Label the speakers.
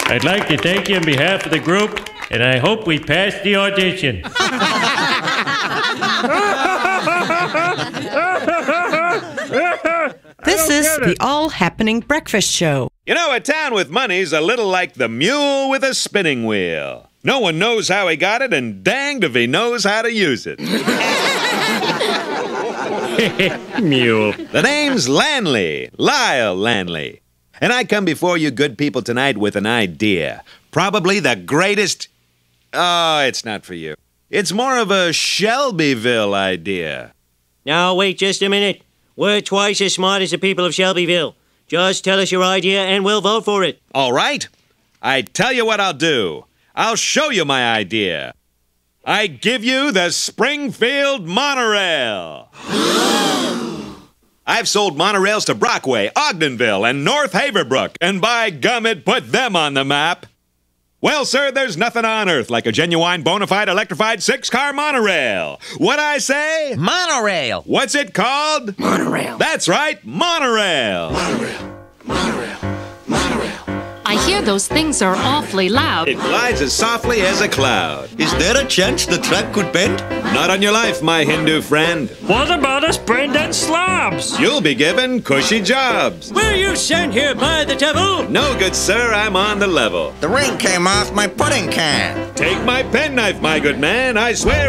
Speaker 1: I'd like to thank you on behalf of the group, and I hope we pass the audition.
Speaker 2: This is the All Happening Breakfast Show.
Speaker 3: You know, a town with money's a little like the mule with a spinning wheel. No one knows how he got it, and danged if he knows how to use it.
Speaker 1: Mule.
Speaker 3: The name's Lanley, Lyle Lanley. And I come before you good people tonight with an idea. Probably the greatest... Oh, it's not for you. It's more of a Shelbyville idea.
Speaker 4: Now, wait just a minute. We're twice as smart as the people of Shelbyville. Just tell us your idea and we'll vote for it.
Speaker 3: All right. I tell you what I'll do. I'll show you my idea. I give you the Springfield Monorail. I've sold monorails to Brockway, Ogdenville, and North Haverbrook, and by gum, it put them on the map. Well, sir, there's nothing on earth like a genuine, bona fide, electrified 6-car monorail. What'd I say?
Speaker 5: Monorail.
Speaker 3: What's it called?
Speaker 5: Monorail.
Speaker 3: That's right, monorail.
Speaker 5: Monorail. Monorail. Monorail.
Speaker 6: I hear those things are awfully loud.
Speaker 3: It glides as softly as a cloud.
Speaker 5: Is there a chance the track could bend?
Speaker 3: Not on your life, my Hindu friend.
Speaker 1: What about us Brendan slobs?
Speaker 3: You'll be given cushy jobs.
Speaker 4: Were you sent here by the devil?
Speaker 3: No, good sir, I'm on the level.
Speaker 5: The ring came off my pudding can.
Speaker 3: Take my penknife, my good man. I swear